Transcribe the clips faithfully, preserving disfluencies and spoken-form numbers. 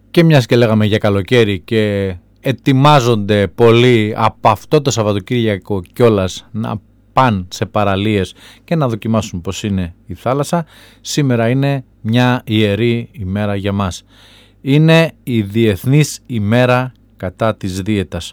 Και μιας και λέγαμε για καλοκαίρι και ετοιμάζονται πολλοί από αυτό το Σαββατοκύριακο κιόλας να πάνε σε παραλίες και να δοκιμάσουν πως είναι η θάλασσα, σήμερα είναι μια ιερή ημέρα για μας. Είναι η Διεθνής ημέρα κατά της δίαιτας.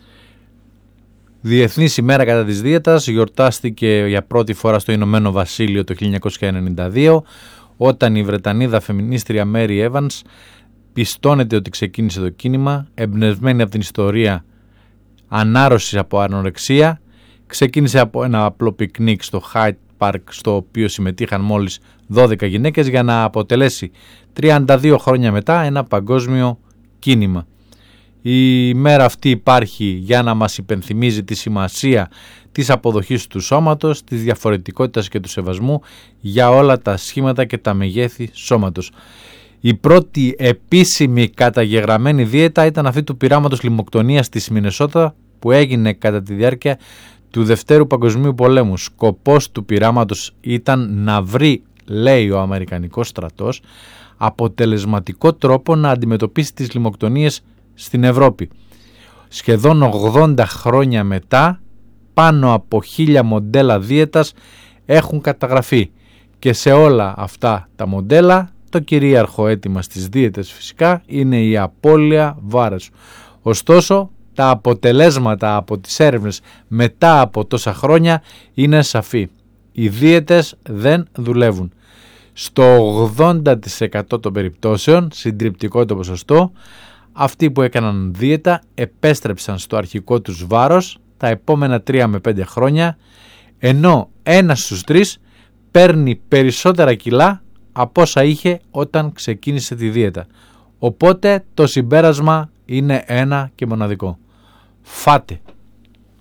Διεθνής ημέρα κατά της δίαιτας γιορτάστηκε για πρώτη φορά στο Ηνωμένο Βασίλειο το χίλια εννιακόσια ενενήντα δύο, όταν η Βρετανίδα φεμινίστρια Mary Evans πιστώνεται ότι ξεκίνησε το κίνημα, εμπνευσμένη από την ιστορία ανάρρωσης από ανορεξία. Ξεκίνησε από ένα απλό πικνίκ στο Hyde Park, στο οποίο συμμετείχαν μόλις δώδεκα γυναίκες, για να αποτελέσει τριάντα δύο χρόνια μετά ένα παγκόσμιο κίνημα. Η μέρα αυτή υπάρχει για να μας υπενθυμίζει τη σημασία της αποδοχής του σώματος, της διαφορετικότητας και του σεβασμού για όλα τα σχήματα και τα μεγέθη σώματος. Η πρώτη επίσημη καταγεγραμμένη δίαιτα ήταν αυτή του πειράματος λιμοκτονίας της Μινεσότα, που έγινε κατά τη διάρκεια του Δευτέρου Παγκοσμίου Πολέμου. Σκοπός του πειράματος ήταν να βρει, λέει ο Αμερικανικός στρατός, αποτελεσματικό τρόπο να αντιμετωπίσει τις λιμοκτονίες στην Ευρώπη. Σχεδόν ογδόντα χρόνια μετά, πάνω από χίλια μοντέλα δίαιτας έχουν καταγραφεί και σε όλα αυτά τα μοντέλα το κυρίαρχο αίτημα στις δίαιτες φυσικά είναι η απώλεια βάρους. Ωστόσο, τα αποτελέσματα από τις έρευνες μετά από τόσα χρόνια είναι σαφή. Οι δίαιτες δεν δουλεύουν. Στο ογδόντα τοις εκατό των περιπτώσεων, συντριπτικό το ποσοστό, αυτοί που έκαναν δίαιτα επέστρεψαν στο αρχικό τους βάρος τα επόμενα τρία με πέντε χρόνια, ενώ ένας στους τρεις παίρνει περισσότερα κιλά από όσα είχε όταν ξεκίνησε τη δίαιτα. Οπότε το συμπέρασμα είναι ένα και μοναδικό. Φάτε.